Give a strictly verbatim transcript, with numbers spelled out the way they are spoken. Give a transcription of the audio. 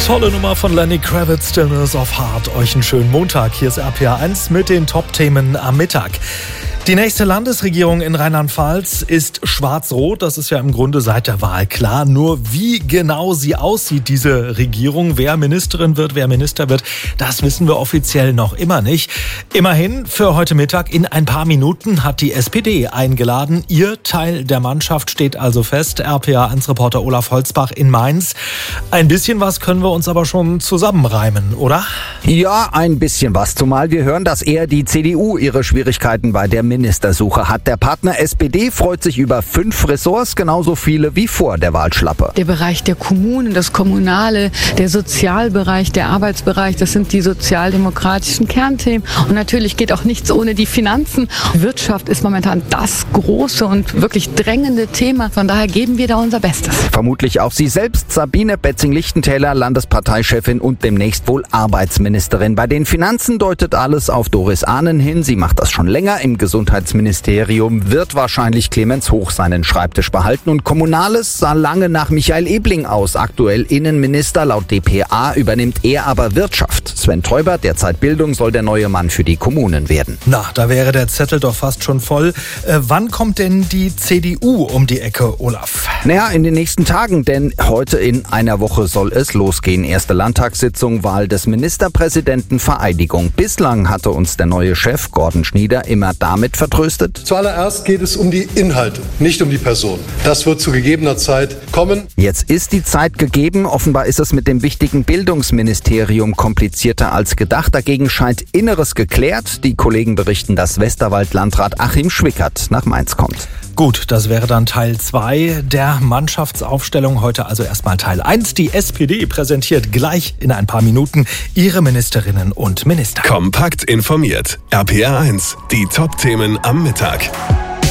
Tolle Nummer von Lenny Kravitz, Stillness of Heart. Euch einen schönen Montag. Hier ist R P R eins mit den Top-Themen am Mittag. Die nächste Landesregierung in Rheinland-Pfalz ist schwarz-rot. Das ist ja im Grunde seit der Wahl klar. Nur wie genau sie aussieht, diese Regierung, wer Ministerin wird, wer Minister wird, das wissen wir offiziell noch immer nicht. Immerhin, für heute Mittag in ein paar Minuten hat die S P D eingeladen. Ihr Teil der Mannschaft steht also fest. R P R eins Reporter Olaf Holzbach in Mainz. Ein bisschen was können wir uns aber schon zusammenreimen, oder? Ja, ein bisschen was. Zumal wir hören, dass eher die C D U ihre Schwierigkeiten bei der Ministersuche hat. Der Partner S P D freut sich über fünf Ressorts, genauso viele wie vor der Wahlschlappe. Der Bereich der Kommunen, das Kommunale, der Sozialbereich, der Arbeitsbereich, das sind die sozialdemokratischen Kernthemen. Und natürlich geht auch nichts ohne die Finanzen. Wirtschaft ist momentan das große und wirklich drängende Thema. Von daher geben wir da unser Bestes. Vermutlich auch sie selbst, Sabine Betzing-Lichtentäler, Landesparteichefin und demnächst wohl Arbeitsministerin. Bei den Finanzen deutet alles auf Doris Ahnen hin. Sie macht das schon länger im Gesundheitsministerium. Gesundheitsministerium wird wahrscheinlich Clemens Hoch seinen Schreibtisch behalten und Kommunales sah lange nach Michael Ebling aus. Aktuell Innenminister, laut D P A übernimmt er aber Wirtschaft. Sven Teubert, derzeit Bildung, soll der neue Mann für die Kommunen werden. Na, da wäre der Zettel doch fast schon voll. Äh, wann kommt denn die C D U um die Ecke, Olaf? Naja, in den nächsten Tagen, denn heute in einer Woche soll es losgehen. Erste Landtagssitzung, Wahl des Ministerpräsidenten, Vereidigung. Bislang hatte uns der neue Chef, Gordon Schnieder, immer damit vertröstet. Zuallererst geht es um die Inhalte, nicht um die Person. Das wird zu gegebener Zeit kommen. Jetzt ist die Zeit gegeben. Offenbar ist es mit dem wichtigen Bildungsministerium komplizierter als gedacht. Dagegen scheint Inneres geklärt. Die Kollegen berichten, dass Westerwald-Landrat Achim Schwickert nach Mainz kommt. Gut, das wäre dann Teil zwei der Mannschaftsaufstellung. Heute also erstmal Teil eins. Die S P D präsentiert gleich in ein paar Minuten ihre Ministerinnen und Minister. Kompakt informiert. R P R eins. Die Top-Themen am Mittag.